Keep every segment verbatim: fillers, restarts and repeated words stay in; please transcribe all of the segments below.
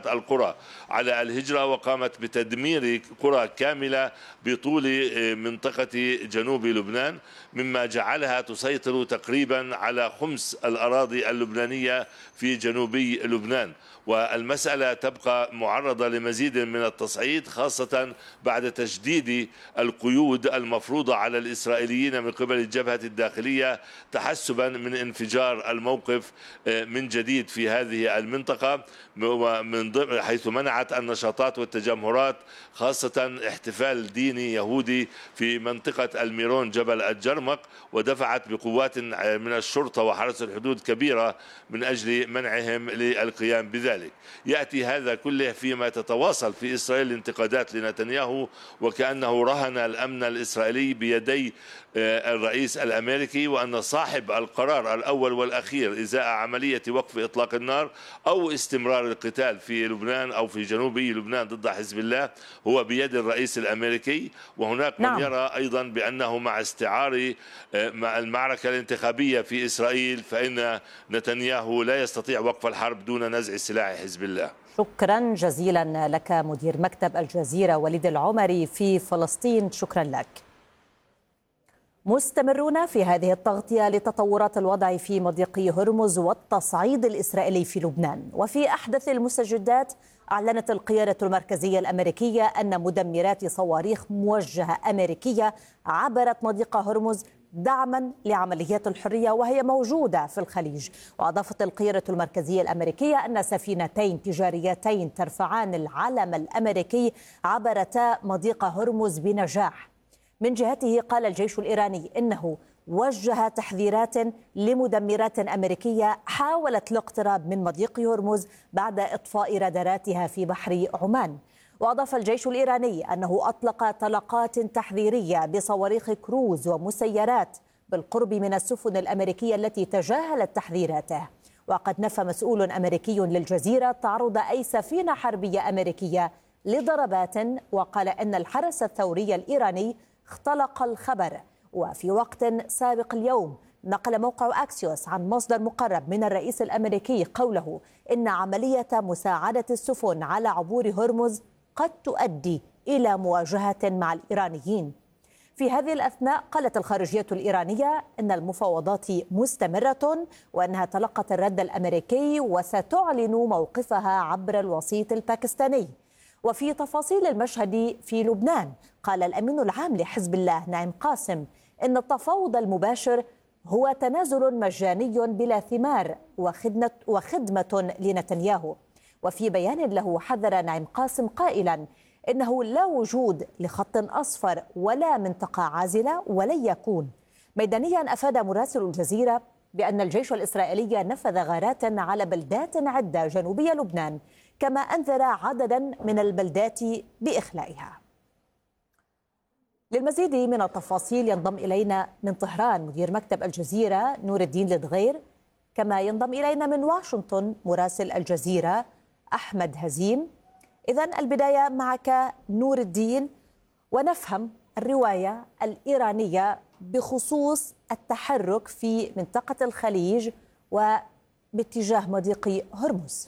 حملات القرى على الهجرة، وقامت بتدمير قرى كاملة بطول منطقة جنوب لبنان، مما جعلها تسيطر تقريبا على خمس الأراضي اللبنانية في جنوبي لبنان. والمسألة تبقى معرضة لمزيد من التصعيد، خاصة بعد تشديد القيود المفروضة على الإسرائيليين من قبل الجبهة الداخلية تحسبا من انفجار الموقف من جديد في هذه المنطقة، ومن ضمن حيث منعت النشاطات والتجمهرات، خاصة احتفال ديني يهودي في منطقة الميرون جبل الجرمق، ودفعت بقوات من الشرطة وحرس الحدود كبيرة من أجل منعهم للقيام بذلك. يأتي هذا كله فيما تتواصل في إسرائيل الانتقادات لنتنياهو، وكأنه رهن الأمن الإسرائيلي بيدي الرئيس الأمريكي، وأن صاحب القرار الأول والأخير إزاء عملية وقف إطلاق النار أو استمرار القتال في لبنان أو في جنوبي لبنان ضد حزب الله هو بيد الرئيس الأمريكي. وهناك من نعم. يرى أيضا بأنه مع استعار مع المعركة الانتخابية في إسرائيل فإن نتنياهو لا يستطيع وقف الحرب دون نزع سلاح حزب الله. شكرا جزيلا لك مدير مكتب الجزيرة وليد العمري في فلسطين، شكرا لك. مستمرون في هذه التغطية لتطورات الوضع في مضيق هرمز والتصعيد الإسرائيلي في لبنان. وفي أحدث المستجدات، أعلنت القيادة المركزية الأمريكية أن مدمرات صواريخ موجهة أمريكية عبرت مضيق هرمز دعما لعمليات الحرية وهي موجودة في الخليج. وأضافت القيادة المركزية الأمريكية أن سفينتين تجاريتين ترفعان العلم الأمريكي عبرتا مضيق هرمز بنجاح. من جهته قال الجيش الإيراني إنه وجه تحذيرات لمدمرات أمريكية حاولت الاقتراب من مضيق هرمز بعد إطفاء راداراتها في بحر عمان. وأضاف الجيش الإيراني أنه أطلق طلقات تحذيرية بصواريخ كروز ومسيرات بالقرب من السفن الأمريكية التي تجاهلت تحذيراته. وقد نفى مسؤول أمريكي للجزيرة تعرض أي سفينة حربية أمريكية لضربات، وقال أن الحرس الثوري الإيراني اختلق الخبر. وفي وقت سابق اليوم نقل موقع أكسيوس عن مصدر مقرب من الرئيس الأمريكي قوله إن عملية مساعدة السفن على عبور هرمز قد تؤدي إلى مواجهة مع الإيرانيين. في هذه الأثناء قالت الخارجية الإيرانية أن المفاوضات مستمرة وأنها تلقت الرد الأمريكي وستعلن موقفها عبر الوسيط الباكستاني. وفي تفاصيل المشهد في لبنان، قال الأمين العام لحزب الله نعيم قاسم إن التفاوض المباشر هو تنازل مجاني بلا ثمار وخدمة, وخدمة لنتنياهو. وفي بيان له حذر نعيم قاسم قائلا إنه لا وجود لخط أصفر ولا منطقة عازلة ولن يكون. ميدانيا أفاد مراسل الجزيرة بأن الجيش الإسرائيلي نفذ غارات على بلدات عدة جنوبية لبنان، كما أنذر عددا من البلدات بإخلائها. للمزيد من التفاصيل ينضم إلينا من طهران مدير مكتب الجزيرة نور الدين لدغير، كما ينضم إلينا من واشنطن مراسل الجزيرة أحمد هزيم. إذن البداية معك نور الدين، ونفهم الرواية الإيرانية بخصوص التحرك في منطقة الخليج وباتجاه مضيق هرمز.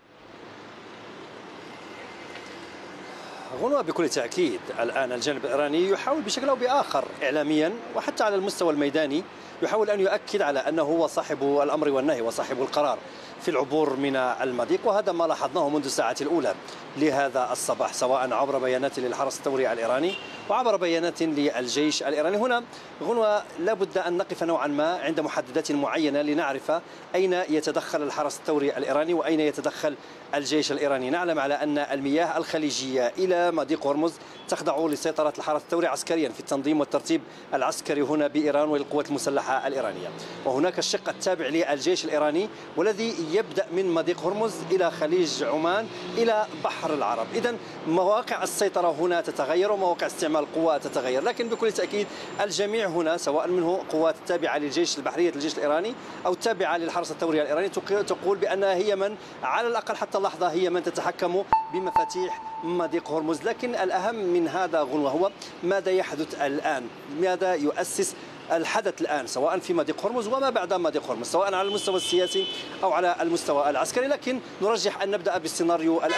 غنوة، بكل تأكيد الآن الجانب الإيراني يحاول بشكل أو بآخر إعلاميا وحتى على المستوى الميداني يحاول أن يؤكد على أنه هو صاحب الأمر والنهي وصاحب القرار في العبور من المضيق، وهذا ما لاحظناه منذ الساعات الأولى لهذا الصباح، سواء عبر بيانات للحرس الثوري الإيراني وعبر بيانات للجيش الإيراني. هنا غنوة لابد أن نقف نوعا ما عند محددات معينة لنعرف أين يتدخل الحرس الثوري الإيراني وأين يتدخل الجيش الإيراني. نعلم على أن المياه الخليجية إلى مضيق هرمز تخضع لسيطرة الحرس الثوري عسكريا في التنظيم والترتيب العسكري هنا بإيران وللقوات المسلحة الإيرانية، وهناك الشق التابع للجيش الإيراني والذي يبدأ من مضيق هرمز إلى خليج عمان إلى بحر العرب. إذن مواقع السيطرة هنا تتغير ومواقع استعمال القوة تتغير، لكن بكل تأكيد الجميع هنا سواء منه قوات تابعة للجيش البحرية الجيش الإيراني أو تابعة للحرس الثوري الإيراني تقول بأنها هي من على الأقل حتى اللحظة هي من تتحكم بمفاتيح مضيق هرمز. لكن الأهم من هذا غنوة هو ماذا يحدث الآن، ماذا يؤسس الحدث الآن سواء في مضيق هرمز وما بعد مضيق هرمز، سواء على المستوى السياسي أو على المستوى العسكري. لكن نرجح أن نبدأ بالسيناريو الآن